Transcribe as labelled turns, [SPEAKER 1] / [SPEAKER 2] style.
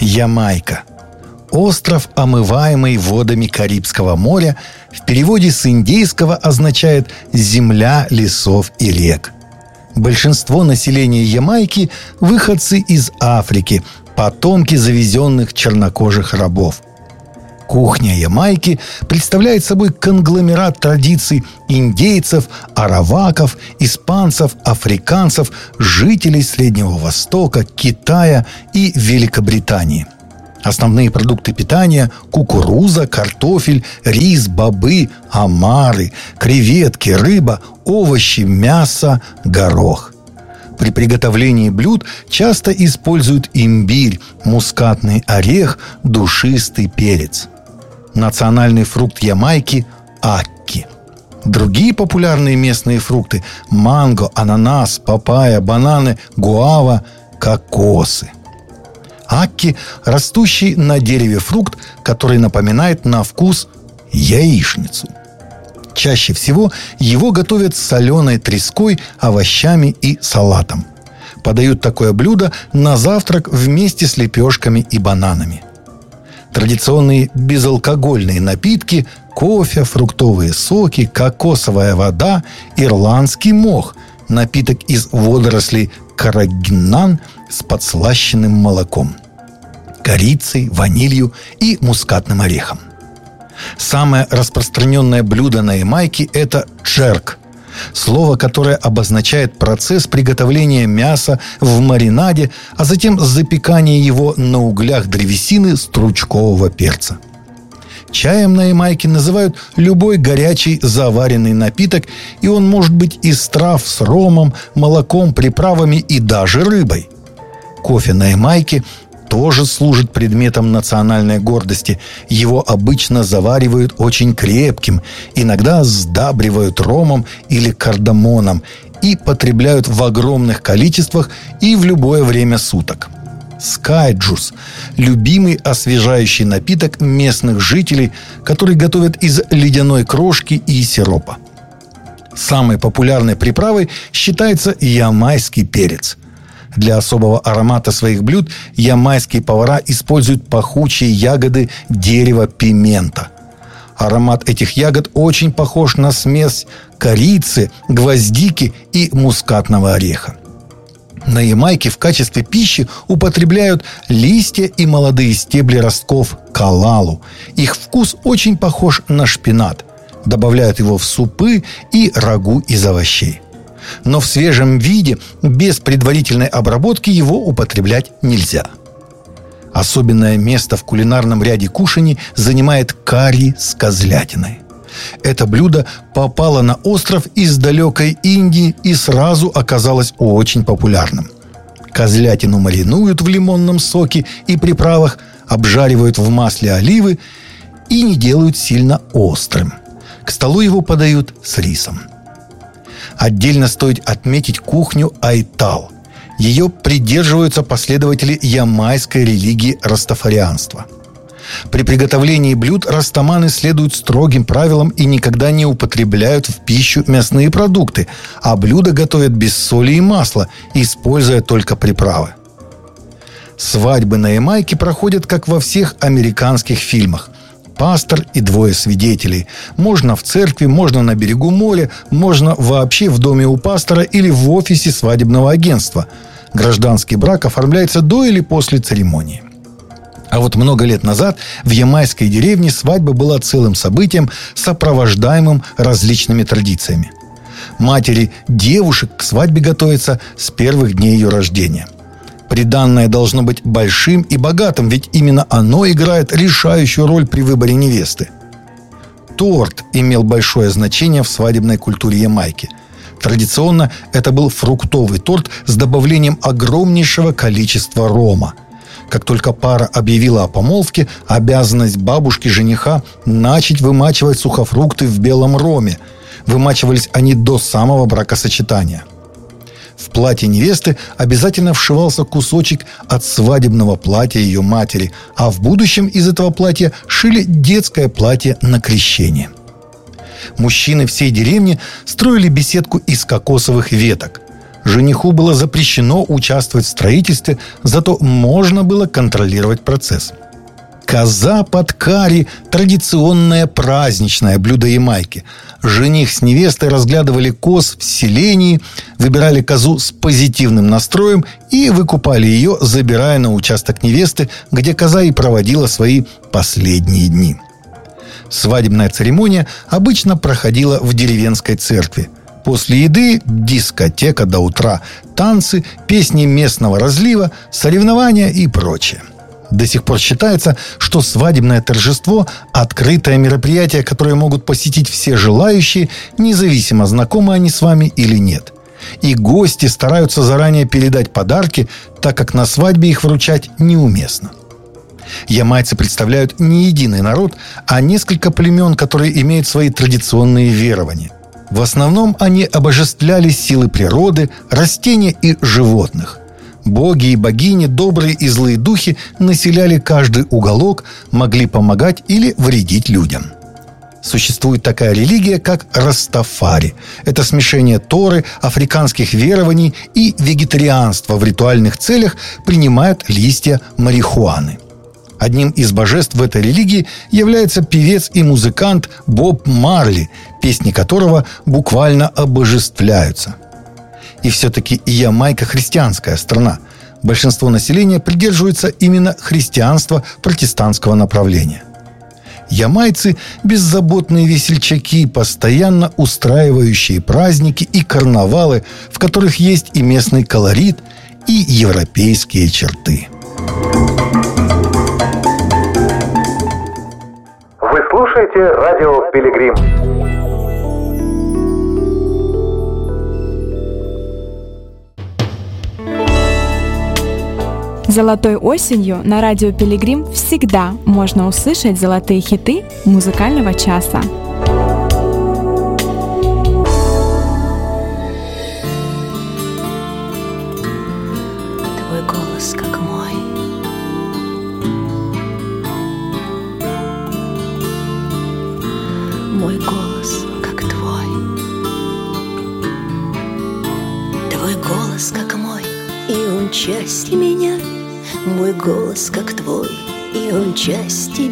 [SPEAKER 1] Ямайка. Остров, омываемый водами Карибского моря, в переводе с индейского означает «земля лесов и рек». Большинство населения Ямайки – выходцы из Африки, потомки завезенных чернокожих рабов. Кухня Ямайки представляет собой конгломерат традиций индейцев, араваков, испанцев, африканцев, жителей Среднего Востока, Китая и Великобритании. Основные продукты питания – кукуруза, картофель, рис, бобы, омары, креветки, рыба, овощи, мясо, горох. При приготовлении блюд часто используют имбирь, мускатный орех, душистый перец. Национальный фрукт Ямайки – акки. Другие популярные местные фрукты – манго, ананас, папайя, бананы, гуава, кокосы. Акки – растущий на дереве фрукт, который напоминает на вкус яичницу. Чаще всего его готовят с соленой треской, овощами и салатом. Подают такое блюдо на завтрак вместе с лепешками и бананами. Традиционные безалкогольные напитки – кофе, фруктовые соки, кокосовая вода, ирландский мох, напиток из водорослей карагинан с подслащенным молоком, корицей, ванилью и мускатным орехом. Самое распространенное блюдо на Ямайке – это джерк. Слово, которое обозначает процесс приготовления мяса в маринаде, а затем запекания его на углях древесины стручкового перца. Чаем на Ямайке называют любой горячий заваренный напиток, и он может быть из трав с ромом, молоком, приправами и даже рыбой. Кофе на Ямайке тоже служит предметом национальной гордости. Его обычно заваривают очень крепким, иногда сдабривают ромом или кардамоном и потребляют в огромных количествах и в любое время суток. Скай-джус – любимый освежающий напиток местных жителей, который готовят из ледяной крошки и сиропа. Самой популярной приправой считается ямайский перец. Для особого аромата своих блюд ямайские повара используют пахучие ягоды дерева пимента. Аромат этих ягод очень похож на смесь корицы, гвоздики и мускатного ореха. На Ямайке в качестве пищи употребляют листья и молодые стебли ростков калалу. Их вкус очень похож на шпинат. Добавляют его в супы и рагу из овощей. Но в свежем виде, без предварительной обработки, его употреблять нельзя. Особенное место в кулинарном ряде кушаний занимает карри с козлятиной. Это блюдо попало на остров из далекой Индии и сразу оказалось очень популярным. Козлятину маринуют в лимонном соке и приправах, обжаривают в масле оливы и не делают сильно острым. К столу его подают с рисом. Отдельно стоит отметить кухню айтал. Ее придерживаются последователи ямайской религии растафарианства. При приготовлении блюд растаманы следуют строгим правилам и никогда не употребляют в пищу мясные продукты, а блюда готовят без соли и масла, используя только приправы. Свадьбы на Ямайке проходят, как во всех американских фильмах. Пастор и двое свидетелей. Можно в церкви, можно на берегу моря, можно вообще в доме у пастора или в офисе свадебного агентства. Гражданский брак оформляется до или после церемонии. А вот много лет назад в ямайской деревне свадьба была целым событием, сопровождаемым различными традициями. Матери девушек к свадьбе готовятся с первых дней ее рождения. Приданное должно быть большим и богатым, ведь именно оно играет решающую роль при выборе невесты. Торт имел большое значение в свадебной культуре Ямайки. Традиционно это был фруктовый торт с добавлением огромнейшего количества рома. Как только пара объявила о помолвке, обязанность бабушки жениха начать вымачивать сухофрукты в белом роме. Вымачивались они до самого бракосочетания. В платье невесты обязательно вшивался кусочек от свадебного платья ее матери, а в будущем из этого платья шили детское платье на крещение. Мужчины всей деревни строили беседку из кокосовых веток. Жениху было запрещено участвовать в строительстве, зато можно было контролировать процесс. Коза под карри – традиционное праздничное блюдо Ямайки. Жених с невестой разглядывали коз в селении, выбирали козу с позитивным настроем и выкупали ее, забирая на участок невесты, где коза и проводила свои последние дни. Свадебная церемония обычно проходила в деревенской церкви. После еды – дискотека до утра, танцы, песни местного разлива, соревнования и прочее. До сих пор считается, что свадебное торжество – открытое мероприятие, которое могут посетить все желающие, независимо, знакомы они с вами или нет. И гости стараются заранее передать подарки, так как на свадьбе их вручать неуместно. Ямайцы представляют не единый народ, а несколько племен, которые имеют свои традиционные верования. В основном они обожествляли силы природы, растения и животных. Боги и богини, добрые и злые духи населяли каждый уголок, могли помогать или вредить людям. Существует такая религия, как Растафари. Это смешение Торы, африканских верований и вегетарианства. В ритуальных целях принимают листья марихуаны. Одним из божеств в этой религии является певец и музыкант Боб Марли, песни которого буквально обожествляются. И все-таки Ямайка христианская страна. Большинство населения придерживается именно христианства протестантского направления. Ямайцы – беззаботные весельчаки, постоянно устраивающие праздники и карнавалы, в которых есть и местный колорит, и европейские черты.
[SPEAKER 2] Вы слушаете радио «Пилигрим».
[SPEAKER 3] Золотой осенью на радио «Пилигрим» всегда можно услышать золотые хиты музыкального часа.
[SPEAKER 4] Твой голос как мой, мой голос как твой, твой голос как мой, и он часть меня. Мой голос как твой, и он часть тебя.